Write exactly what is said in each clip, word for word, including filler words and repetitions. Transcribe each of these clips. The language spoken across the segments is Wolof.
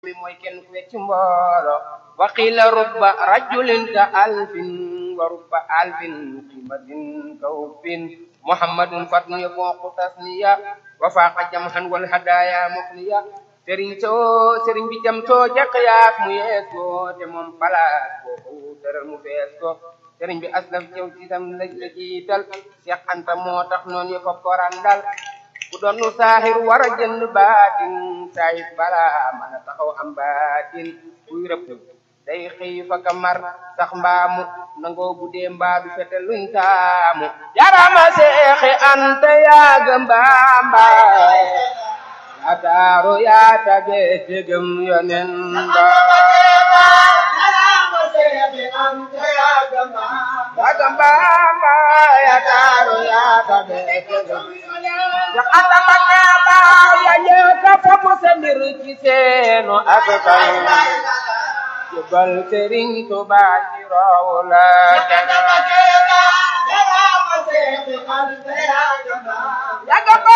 mi mooy kenn ku wecc mboolo wa qila rubba rajulin ka alfin wa rubba alfin qimatin ka uffin muhammadun fatnu yafuqu tasniya wa faqa jamhan wal hadaya muqniya sëriñ soo sëriñ bi jam soo ca qiyaas mu yees ko te moom palaas ko tëral mu fees ko sëriñ bi aslaf cew ci sam la la jiital Seex Anta moo tax noonu ko korandal ku doon nu saaxir war a jënd baatin saahir bala mën a taxaw am baatin kuy rëbb day xëy fa ka mar sax mbaamu nangoo guddee mbaa du fete luñ taamu jarama Seexi Anta yaaga mbaamba yaa taaru yaa tabe tegem yonen ba jarama Seexi Anta yaaga mbaamba yaa taaru yaa tabe tegem ya ata bakaba ya ñeka fofu sa mbir ci seenu asakal jubal Sëriñ Tuubaa ci raw la ata bakaba dara ma Seexi Anta ya gamba ya gamba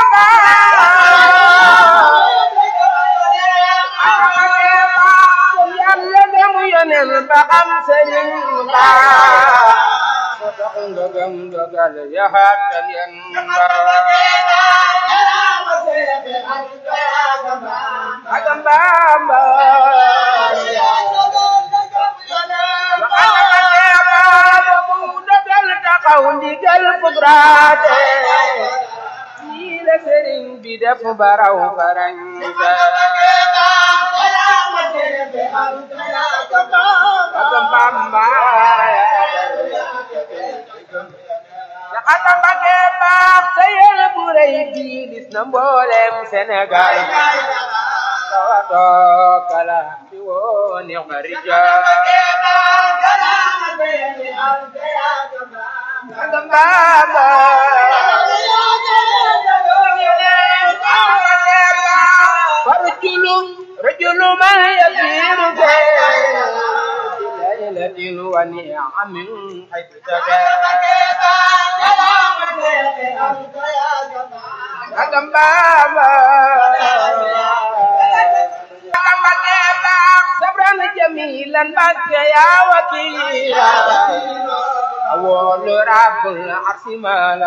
ata bakaba yàlla dem yonen ba am Sëriñ Ba so tax nga gëm dogal ya hatal yan ba agamba amba ya dogal taxaw ndigal fugraate ci la sëriñ bi def baraw farañsa agamba amba ata mbake baax sa yel bu rëy bi dis na mboolem Sénégal tawato kala bi woo neex ma rijaal agamba farujulu rajulu ma yafiru ke laylatin wa ni'amin haytu agamba agamba keba sabran jamilan bakke ya wakila awol rabbul arsimala